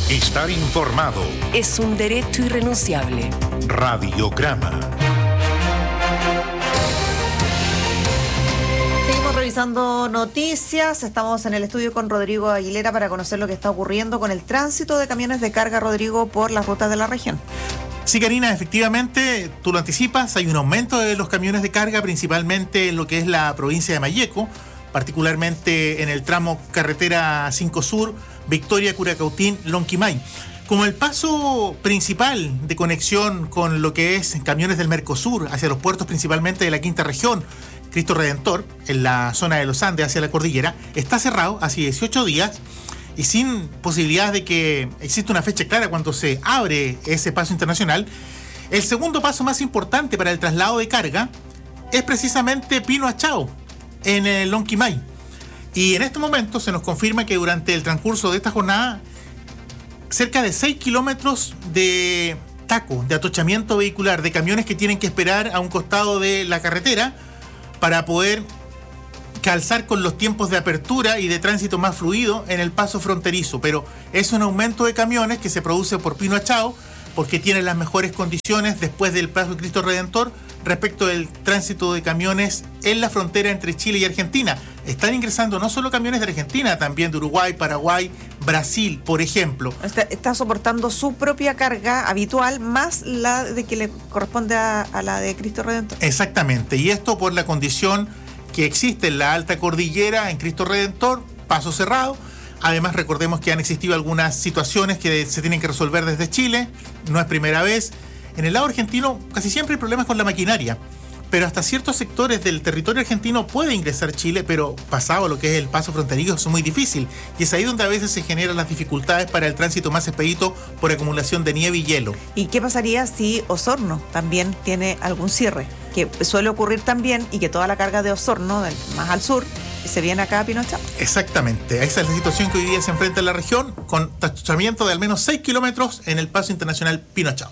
Estar informado es un derecho irrenunciable. Radiograma. Seguimos revisando noticias. Estamos en el estudio con Rodrigo Aguilera para conocer lo que está ocurriendo con el tránsito de camiones de carga, Rodrigo, por las rutas de la región. Sí, Karina, efectivamente, tú lo anticipas, hay un aumento de los camiones de carga, principalmente en lo que es la provincia de Malleco, particularmente en el tramo carretera 5 Sur, Victoria, Curacautín, Lonquimay. Como el paso principal de conexión con lo que es camiones del Mercosur hacia los puertos principalmente de la quinta región, Cristo Redentor, en la zona de los Andes hacia la cordillera, está cerrado hace 18 días y sin posibilidad de que exista una fecha clara cuando se abre ese paso internacional. El segundo paso más importante para el traslado de carga es precisamente Pino Achao, en el Lonquimay. Y en este momento se nos confirma que durante el transcurso de esta jornada, cerca de 6 kilómetros de taco, de atochamiento vehicular, de camiones que tienen que esperar a un costado de la carretera para poder calzar con los tiempos de apertura y de tránsito más fluido en el paso fronterizo. Pero es un aumento de camiones que se produce por Pino Achao, porque tienen las mejores condiciones después del paso de Cristo Redentor respecto del tránsito de camiones en la frontera entre Chile y Argentina. Están ingresando no solo camiones de Argentina, también de Uruguay, Paraguay, Brasil, por ejemplo. Está soportando su propia carga habitual más la de que le corresponde a la de Cristo Redentor. Exactamente, y esto por la condición que existe en la alta cordillera, en Cristo Redentor, paso cerrado. Además, recordemos que han existido algunas situaciones que se tienen que resolver desde Chile, no es primera vez. En el lado argentino casi siempre hay problemas con la maquinaria, pero hasta ciertos sectores del territorio argentino puede ingresar Chile, pero pasado lo que es el paso fronterizo es muy difícil, y es ahí donde a veces se generan las dificultades para el tránsito más expedito por acumulación de nieve y hielo. ¿Y qué pasaría si Osorno también tiene algún cierre? Que suele ocurrir también, y que toda la carga de Osorno, más al sur, se viene acá a Pino Achao. Exactamente, esa es la situación que hoy día se enfrenta en la región, con atochamiento de al menos 6 kilómetros en el paso internacional Pino Achao.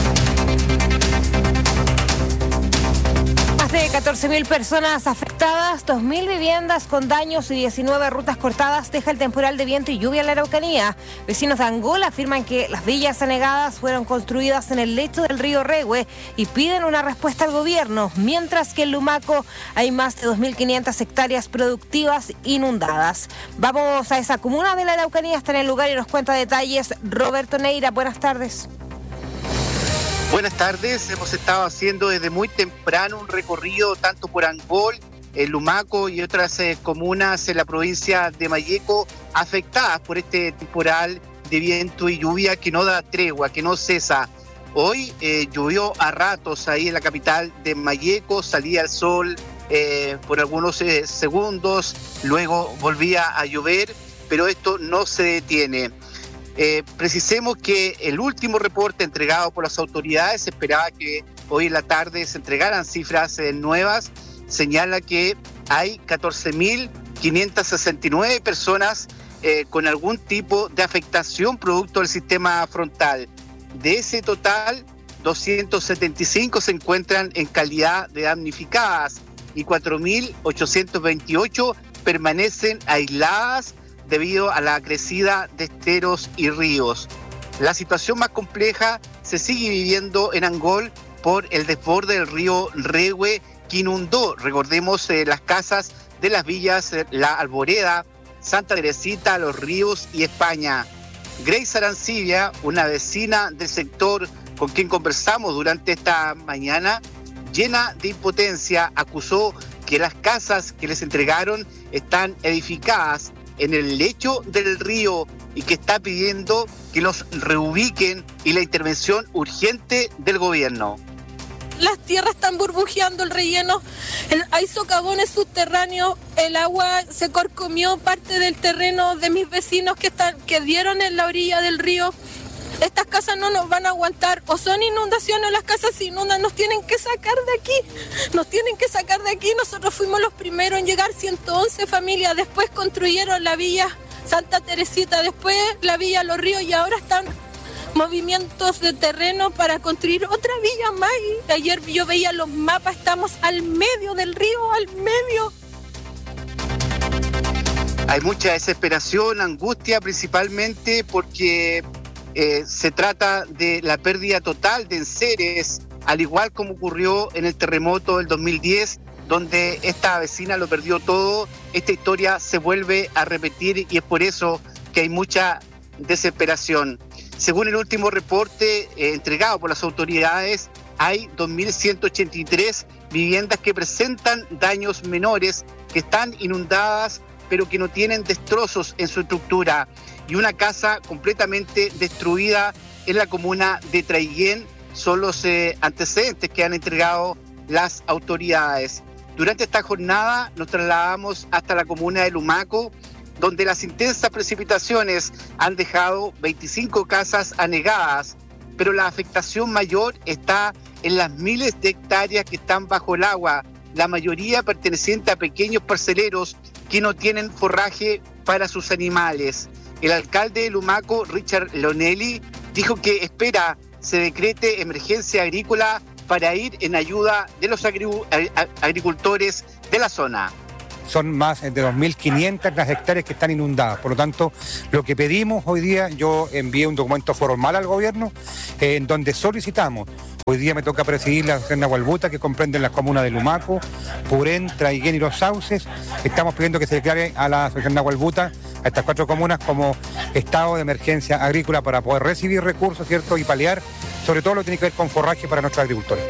Más de 14.000 personas afectadas, 2.000 viviendas con daños y 19 rutas cortadas deja el temporal de viento y lluvia en la Araucanía. Vecinos de Angola afirman que las villas anegadas fueron construidas en el lecho del río Rehue y piden una respuesta al gobierno, mientras que en Lumaco hay más de 2.500 hectáreas productivas inundadas. Vamos a esa comuna de la Araucanía, está en el lugar y nos cuenta detalles Roberto Neira. Buenas tardes. Buenas tardes, hemos estado haciendo desde muy temprano un recorrido tanto por Angol, Lumaco y otras comunas en la provincia de Malleco afectadas por este temporal de viento y lluvia que no da tregua, que no cesa. Hoy llovió a ratos ahí en la capital de Malleco, salía el sol por algunos segundos, luego volvía a llover, pero esto no se detiene. Precisemos que el último reporte entregado por las autoridades, se esperaba que hoy en la tarde se entregaran cifras nuevas, señala que hay 14.569 personas con algún tipo de afectación producto del sistema frontal. De ese total, 275 se encuentran en calidad de damnificadas y 4.828 permanecen aisladas debido a la crecida de esteros y ríos. La situación más compleja se sigue viviendo en Angol por el desborde del río Rehue, que inundó, recordemos, las casas de las villas La Alboreda, Santa Teresita, Los Ríos y España. Grace Arancibia, una vecina del sector con quien conversamos durante esta mañana, llena de impotencia, acusó que las casas que les entregaron están edificadas en el lecho del río y que está pidiendo que los reubiquen y la intervención urgente del gobierno. Las tierras están burbujeando, el relleno, hay socavones subterráneos, el agua se carcomió parte del terreno de mis vecinos que dieron en la orilla del río. Estas casas no nos van a aguantar, o son inundaciones, las casas se inundan, nos tienen que sacar de aquí, nosotros fuimos los primeros en llegar, 111 familias, después construyeron la villa Santa Teresita, después la villa Los Ríos y ahora están movimientos de terreno para construir otra villa más. Y ayer yo veía los mapas, estamos al medio del río, al medio. Hay mucha desesperación, angustia, principalmente porque se trata de la pérdida total de enseres, al igual como ocurrió en el terremoto del 2010, donde esta vecina lo perdió todo. Esta historia se vuelve a repetir y es por eso que hay mucha desesperación. Según el último reporte entregado por las autoridades, hay 2.183 viviendas que presentan daños menores, que están inundadas, pero que no tienen destrozos en su estructura, y una casa completamente destruida en la comuna de Traiguén. Son los antecedentes que han entregado las autoridades. Durante esta jornada nos trasladamos hasta la comuna de Lumaco, donde las intensas precipitaciones han dejado 25 casas anegadas, pero la afectación mayor está en las miles de hectáreas que están bajo el agua, la mayoría perteneciente a pequeños parceleros que no tienen forraje para sus animales. El alcalde de Lumaco, Richard Lonelli, dijo que espera se decrete emergencia agrícola para ir en ayuda de los agricultores de la zona. Son más de 2.500 las hectáreas que están inundadas. Por lo tanto, lo que pedimos hoy día, yo envié un documento formal al gobierno en donde solicitamos. Hoy día me toca presidir la Asociación Nahuelbuta, que comprende las comunas de Lumaco, Purén, Traiguén y Los Sauces. Estamos pidiendo que se declare a la Asociación Nahuelbuta, a estas 4 comunas, como estado de emergencia agrícola para poder recibir recursos, ¿cierto? Y paliar, sobre todo lo que tiene que ver con forraje para nuestros agricultores.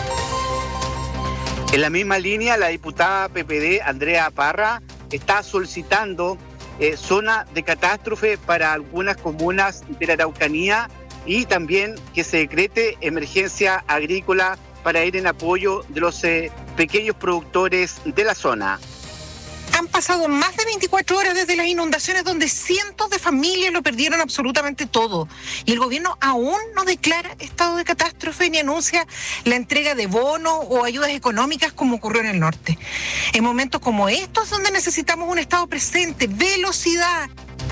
En la misma línea, la diputada PPD, Andrea Parra, está solicitando zona de catástrofe para algunas comunas de la Araucanía y también que se decrete emergencia agrícola para ir en apoyo de los pequeños productores de la zona. Han pasado más de 24 horas desde las inundaciones, donde cientos de familias lo perdieron absolutamente todo. Y el gobierno aún no declara estado de catástrofe ni anuncia la entrega de bonos o ayudas económicas como ocurrió en el norte. En momentos como estos, donde necesitamos un estado presente, velocidad.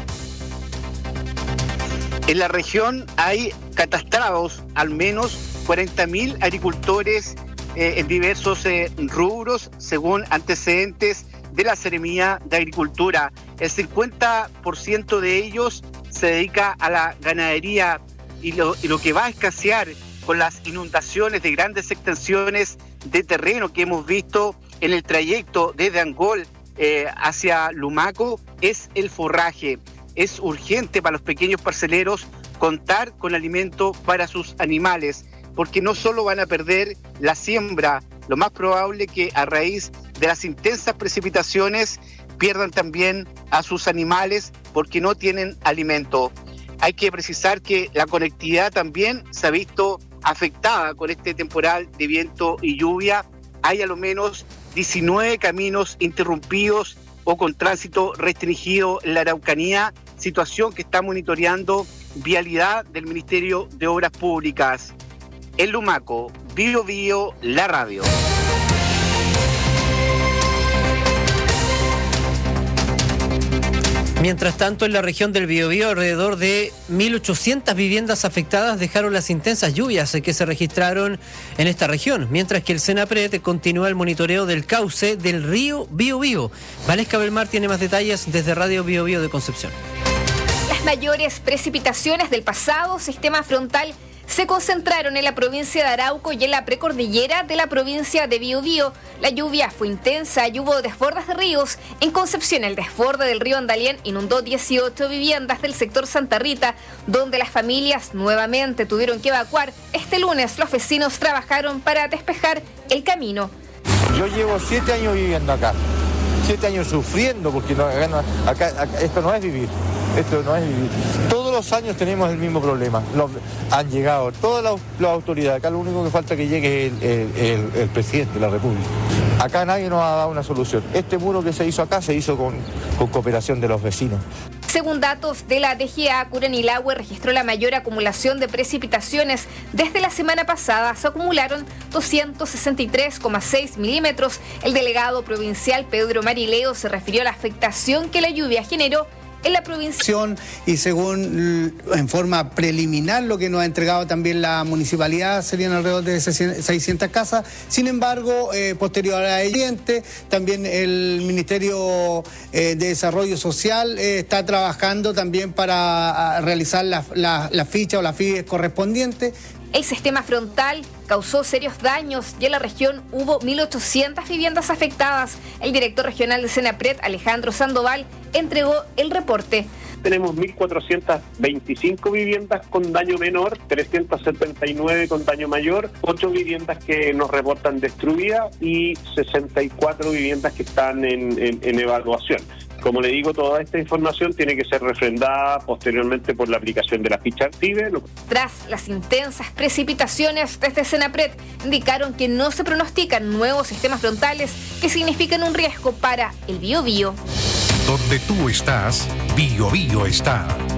En la región hay catastrados al menos 40.000 agricultores en diversos rubros, según antecedentes de la Seremía de Agricultura. El 50% de ellos se dedica a la ganadería y lo que va a escasear con las inundaciones de grandes extensiones de terreno que hemos visto en el trayecto desde Angol hacia Lumaco es el forraje. Es urgente para los pequeños parceleros contar con alimento para sus animales, porque no solo van a perder la siembra, lo más probable que a raíz de las intensas precipitaciones pierdan también a sus animales porque no tienen alimento. Hay que precisar que la conectividad también se ha visto afectada con este temporal de viento y lluvia. Hay a lo menos 19 caminos interrumpidos o con tránsito restringido en la Araucanía, situación que está monitoreando Vialidad del Ministerio de Obras Públicas. En Lumaco, Bio Bio, la radio. Mientras tanto, en la región del Biobío, alrededor de 1.800 viviendas afectadas dejaron las intensas lluvias que se registraron en esta región, mientras que el Senapred continúa el monitoreo del cauce del río Biobío. Valesca Belmar tiene más detalles desde Radio Biobío de Concepción. Las mayores precipitaciones del pasado sistema frontal se concentraron en la provincia de Arauco y en la precordillera de la provincia de Biobío. La lluvia fue intensa y hubo desbordes de ríos. En Concepción, el desborde del río Andalién inundó 18 viviendas del sector Santa Rita, donde las familias nuevamente tuvieron que evacuar. Este lunes los vecinos trabajaron para despejar el camino. Yo llevo 7 años viviendo acá, 7 años sufriendo, porque acá esto no es vivir. Esto no es vivir. Todos los años tenemos el mismo problema. Han llegado todas las autoridades. Acá lo único que falta que llegue es el presidente de la República. Acá nadie nos ha dado una solución. Este muro que se hizo acá se hizo con cooperación de los vecinos. Según datos de la DGA, Curanilahue registró la mayor acumulación de precipitaciones. Desde la semana pasada se acumularon 263,6 milímetros. El delegado provincial Pedro Marileo se refirió a la afectación que la lluvia generó en la provincia. Y según en forma preliminar lo que nos ha entregado también la municipalidad serían alrededor de 600 casas. Sin embargo, posterior a ello, también el Ministerio de Desarrollo Social está trabajando también para realizar la ficha o la FIDE correspondiente. El sistema frontal causó serios daños y en la región hubo 1.800 viviendas afectadas. El director regional de Senapred, Alejandro Sandoval, entregó el reporte. Tenemos 1.425 viviendas con daño menor, 379 con daño mayor, 8 viviendas que nos reportan destruidas y 64 viviendas que están en evaluación. Como le digo, toda esta información tiene que ser refrendada posteriormente por la aplicación de la ficha Artive. Tras las intensas precipitaciones desde Senapred, indicaron que no se pronostican nuevos sistemas frontales que significan un riesgo para el Biobío. Donde tú estás, Biobío está.